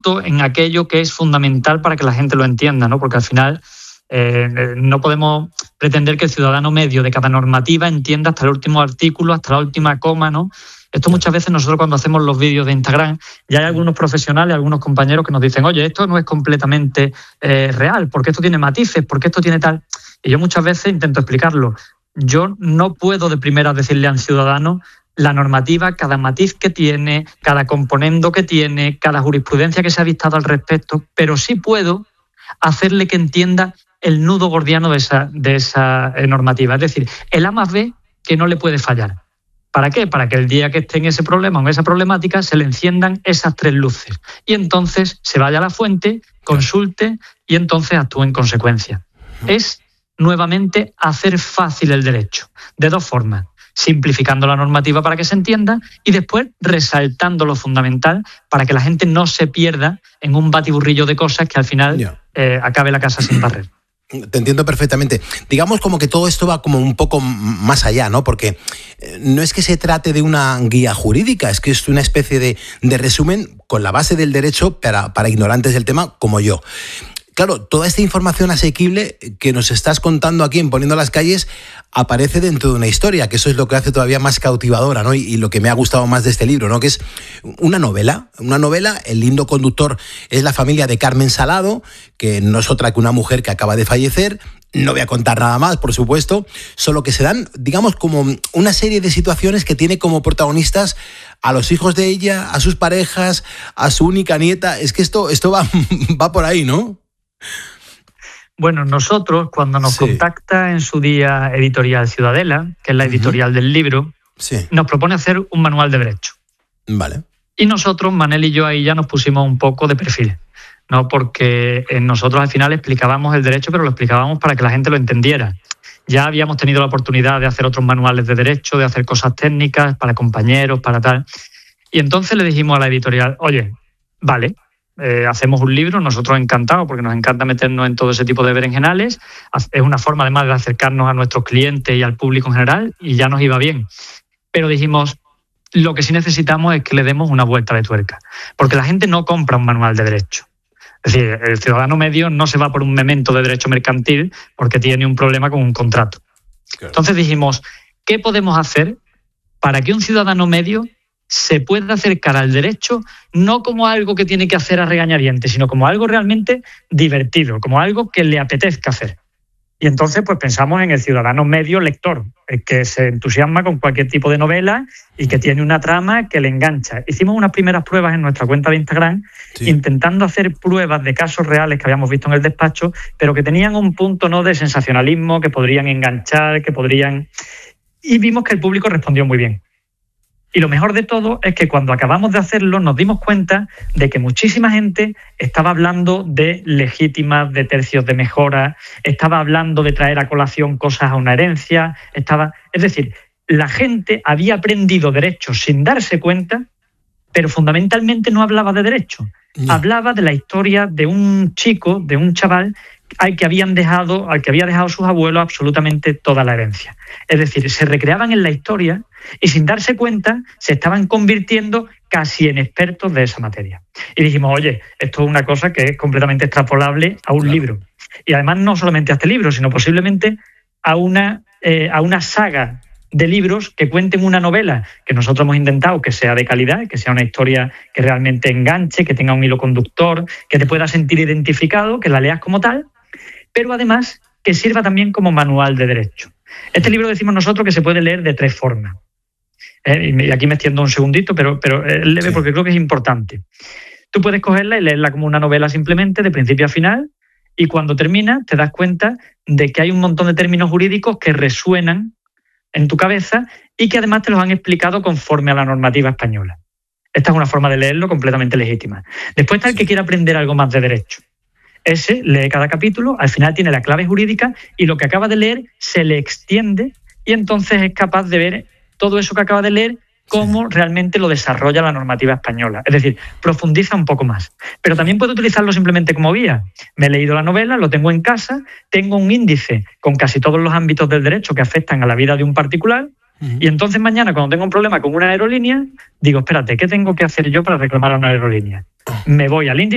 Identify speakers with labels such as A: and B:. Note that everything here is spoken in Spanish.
A: justo en aquello que es fundamental para que la gente lo entienda, ¿no? Porque al final no podemos pretender que el ciudadano medio de cada normativa entienda hasta el último artículo, hasta la última coma, ¿no? Esto muchas veces nosotros cuando hacemos los vídeos de Instagram, ya hay algunos profesionales, algunos compañeros que nos dicen, oye, esto no es completamente real, porque esto tiene matices, porque esto tiene tal... Y yo muchas veces intento explicarlo. Yo no puedo de primera decirle al ciudadano la normativa, cada matiz que tiene, cada componendo que tiene, cada jurisprudencia que se ha dictado al respecto, pero sí puedo hacerle que entienda el nudo gordiano de esa normativa. Es decir, el A más B que no le puede fallar. ¿Para qué? Para que el día que esté en ese problema o en esa problemática se le enciendan esas tres luces. Y entonces se vaya a la fuente, consulte y entonces actúe en consecuencia. Es, nuevamente, hacer fácil el derecho. De dos formas. Simplificando la normativa para que se entienda y después resaltando lo fundamental para que la gente no se pierda en un batiburrillo de cosas que al final acabe la casa sin barrer.
B: Te entiendo perfectamente. Digamos como que todo esto va como un poco más allá, ¿no? Porque no es que se trate de una guía jurídica, es que es una especie de resumen con la base del derecho para ignorantes del tema como yo. Claro, toda esta información asequible que nos estás contando aquí en Poniendo las Calles aparece dentro de una historia, que eso es lo que hace todavía más cautivadora, ¿no? Y lo que me ha gustado más de este libro, ¿no? Que es una novela. El lindo conductor es la familia de Carmen Salado, que no es otra que una mujer que acaba de fallecer. No voy a contar nada más, por supuesto, solo que se dan, digamos, como una serie de situaciones que tiene como protagonistas a los hijos de ella, a sus parejas, a su única nieta. Es que esto va por ahí, ¿no?
A: Bueno, nosotros cuando nos contacta en su día Editorial Ciudadela, que es la editorial del libro, nos propone hacer un manual de derecho.
B: Vale.
A: Y nosotros, Manel y yo, ahí ya nos pusimos un poco de perfil, ¿no? Porque nosotros al final explicábamos el derecho, pero lo explicábamos para que la gente lo entendiera. Ya habíamos tenido la oportunidad de hacer otros manuales de derecho, de hacer cosas técnicas para compañeros, para tal. Y entonces le dijimos a la editorial, oye, vale, hacemos un libro, nosotros encantados, porque nos encanta meternos en todo ese tipo de berenjenales. Es una forma además de acercarnos a nuestros clientes y al público en general, y ya nos iba bien. Pero dijimos, lo que sí necesitamos es que le demos una vuelta de tuerca, porque la gente no compra un manual de derecho. Es decir, el ciudadano medio no se va por un memento de derecho mercantil porque tiene un problema con un contrato. Claro. Entonces dijimos, ¿qué podemos hacer para que un ciudadano medio se pueda acercar al derecho no como algo que tiene que hacer a regañadientes, sino como algo realmente divertido, como algo que le apetezca hacer? Y entonces pues pensamos en el ciudadano medio lector, el que se entusiasma con cualquier tipo de novela y que tiene una trama que le engancha. Hicimos unas primeras pruebas en nuestra cuenta de Instagram, intentando hacer pruebas de casos reales que habíamos visto en el despacho, pero que tenían un punto no de sensacionalismo, que podrían enganchar, que podrían... Y vimos que el público respondió muy bien. Y lo mejor de todo es que cuando acabamos de hacerlo nos dimos cuenta de que muchísima gente estaba hablando de legítimas, de tercios de mejora, estaba hablando de traer a colación cosas a una herencia, es decir, la gente había aprendido derecho sin darse cuenta, pero fundamentalmente no hablaba de derecho. Hablaba de la historia de un chico, de un chaval al que había dejado sus abuelos absolutamente toda la herencia. Es decir, se recreaban en la historia y sin darse cuenta se estaban convirtiendo casi en expertos de esa materia. Y dijimos, oye, esto es una cosa que es completamente extrapolable a un libro. Y además no solamente a este libro, sino posiblemente a una saga de libros que cuenten una novela que nosotros hemos intentado que sea de calidad, que sea una historia que realmente enganche, que tenga un hilo conductor, que te puedas sentir identificado, que la leas como tal, pero además que sirva también como manual de derecho. Este libro decimos nosotros que se puede leer de tres formas. Y aquí me extiendo un segundito, pero es leve porque creo que es importante. Tú puedes cogerla y leerla como una novela simplemente, de principio a final, y cuando termina te das cuenta de que hay un montón de términos jurídicos que resuenan en tu cabeza y que además te los han explicado conforme a la normativa española. Esta es una forma de leerlo completamente legítima. Después está el que quiere aprender algo más de derecho. Ese lee cada capítulo, al final tiene la clave jurídica y lo que acaba de leer se le extiende y entonces es capaz de ver todo eso que acaba de leer, cómo realmente lo desarrolla la normativa española. Es decir, profundiza un poco más. Pero también puede utilizarlo simplemente como guía. Me he leído la novela, lo tengo en casa, tengo un índice con casi todos los ámbitos del derecho que afectan a la vida de un particular, y entonces mañana, cuando tengo un problema con una aerolínea, digo, espérate, ¿qué tengo que hacer yo para reclamar a una aerolínea? Me voy al índice